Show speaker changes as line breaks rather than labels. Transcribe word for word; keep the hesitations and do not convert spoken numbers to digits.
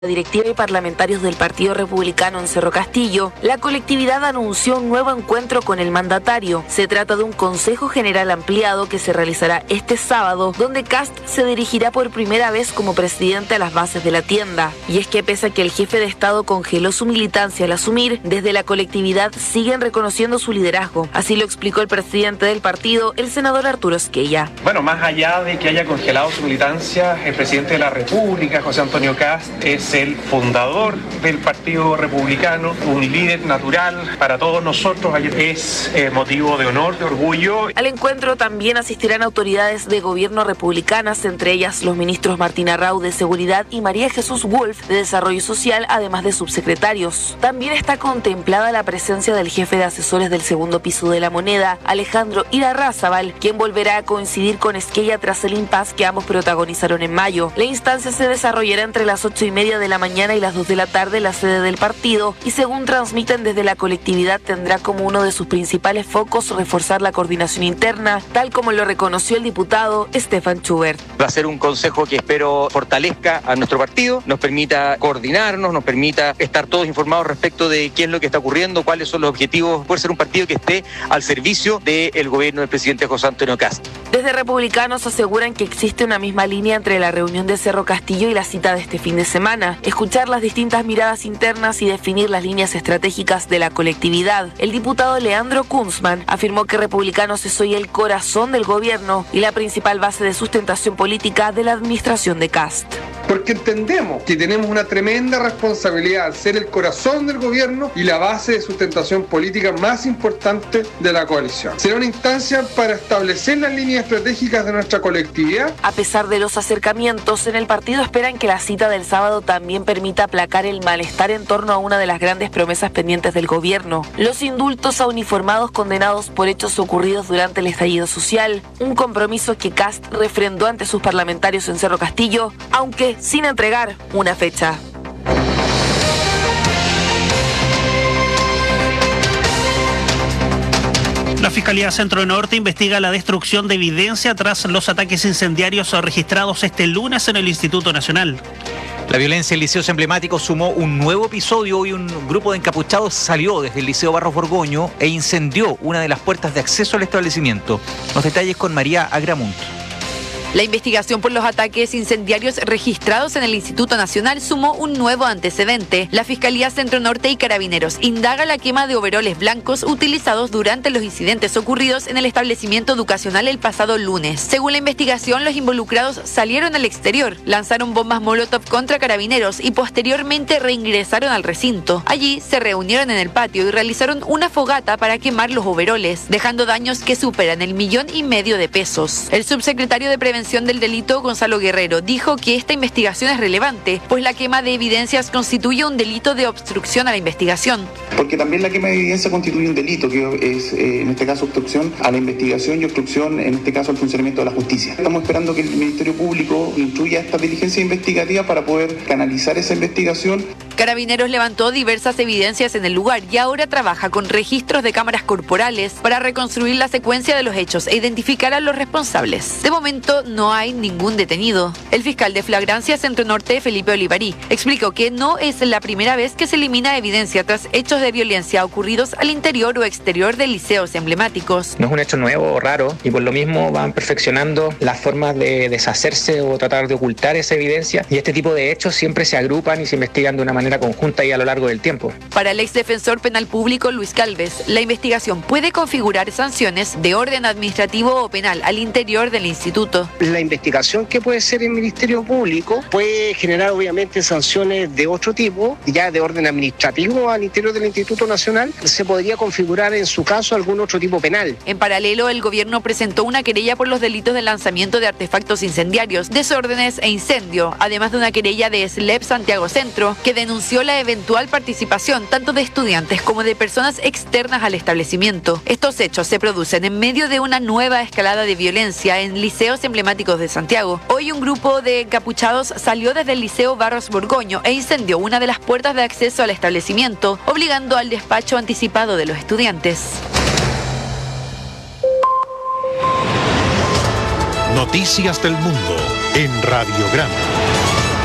La directiva y parlamentarios del Partido Republicano en Cerro Castillo, la colectividad anunció un nuevo encuentro con el mandatario. Se trata de un Consejo General ampliado que se realizará este sábado, donde Kast se dirigirá por primera vez como presidente a las bases de la tienda. Y es que pese a que el jefe de Estado congeló su militancia al asumir, desde la colectividad siguen reconociendo su liderazgo. Así lo explicó el presidente del partido, el senador Arturo Esquella.
Bueno, más allá de que haya congelado su militancia, el presidente de la República, José Antonio Kast, es el fundador del Partido Republicano, un líder natural para todos nosotros. Es eh, motivo de honor, de orgullo.
Al encuentro también asistirán autoridades de gobierno republicanas, entre ellas los ministros Martín Arrau de Seguridad y María Jesús Wolf de Desarrollo Social, además de subsecretarios. También está contemplada la presencia del jefe de asesores del segundo piso de la Moneda, Alejandro Irarrázaval, quien volverá a coincidir con Esquella tras el impasse que ambos protagonizaron en mayo. La instancia se desarrollará entre las ocho y media de la mañana y las dos de la tarde en la sede del partido, y según transmiten desde la colectividad tendrá como uno de sus principales focos reforzar la coordinación interna, tal como lo reconoció el diputado Stefan Schubert.
Va a ser un consejo que espero fortalezca a nuestro partido, nos permita coordinarnos, nos permita estar todos informados respecto de qué es lo que está ocurriendo, cuáles son los objetivos, puede ser un partido que esté al servicio del gobierno del presidente José Antonio Kast.
Desde Republicanos aseguran que existe una misma línea entre la reunión de Cerro Castillo y la cita de este fin de semana: escuchar las distintas miradas internas y definir las líneas estratégicas de la colectividad. El diputado Leandro Kunzman afirmó que Republicanos es hoy el corazón del gobierno y la principal base de sustentación política de la administración de Kast.
Porque entendemos que tenemos una tremenda responsabilidad al ser el corazón del gobierno y la base de sustentación política más importante de la coalición. Será una instancia para establecer las líneas estratégicas de nuestra colectividad.
A pesar de los acercamientos, en el partido esperan que la cita del sábado también permita aplacar el malestar en torno a una de las grandes promesas pendientes del gobierno: los indultos a uniformados condenados por hechos ocurridos durante el estallido social, un compromiso que Kast refrendó ante sus parlamentarios en Cerro Castillo, aunque sin entregar una fecha.
La Fiscalía Centro Norte investiga la destrucción de evidencia tras los ataques incendiarios registrados este lunes en el Instituto Nacional.
La violencia en liceos emblemáticos sumó un nuevo episodio. Hoy un grupo de encapuchados salió desde el Liceo Barros Borgoño e incendió una de las puertas de acceso al establecimiento. Los detalles con María Agramunt.
La investigación por los ataques incendiarios registrados en el Instituto Nacional sumó un nuevo antecedente. La Fiscalía Centro Norte y Carabineros indaga la quema de overoles blancos utilizados durante los incidentes ocurridos en el establecimiento educacional el pasado lunes. Según la investigación, los involucrados salieron al exterior, lanzaron bombas Molotov contra Carabineros y posteriormente reingresaron al recinto. Allí se reunieron en el patio y realizaron una fogata para quemar los overoles, dejando daños que superan el millón y medio de pesos. El subsecretario de Prevención del Delito, Gonzalo Guerrero, dijo que esta investigación es relevante, pues la quema de evidencias constituye un delito de obstrucción a la investigación.
Porque también la quema de evidencia constituye un delito, que es eh, en este caso obstrucción a la investigación y obstrucción en este caso al funcionamiento de la justicia. Estamos esperando que el Ministerio Público incluya esta diligencia investigativa para poder canalizar esa investigación.
Carabineros levantó diversas evidencias en el lugar y ahora trabaja con registros de cámaras corporales para reconstruir la secuencia de los hechos e identificar a los responsables. De momento no hay ningún detenido. El fiscal de Flagrancia Centro Norte, Felipe Olivarí, explicó que no es la primera vez que se elimina evidencia tras hechos de violencia ocurridos al interior o exterior de liceos emblemáticos.
No es un hecho nuevo o raro y por lo mismo van perfeccionando las formas de deshacerse o tratar de ocultar esa evidencia, y este tipo de hechos siempre se agrupan y se investigan de una manera conjunta y a lo largo del tiempo.
Para el exdefensor penal público Luis Calves, la investigación puede configurar sanciones de orden administrativo o penal al interior del instituto.
La investigación que puede hacer el Ministerio Público puede generar obviamente sanciones de otro tipo, ya de orden administrativo al interior del Instituto Nacional. Se podría configurar en su caso algún otro tipo penal.
En paralelo, el gobierno presentó una querella por los delitos de lanzamiento de artefactos incendiarios, desórdenes e incendio, además de una querella de S L E P Santiago Centro, que denunció la eventual participación tanto de estudiantes como de personas externas al establecimiento. Estos hechos se producen en medio de una nueva escalada de violencia en liceos emblemáticos de Santiago. Hoy un grupo de encapuchados salió desde el Liceo Barros Borgoño e incendió una de las puertas de acceso al establecimiento, obligando al despacho anticipado de los estudiantes.
Noticias del Mundo en Radio Grande.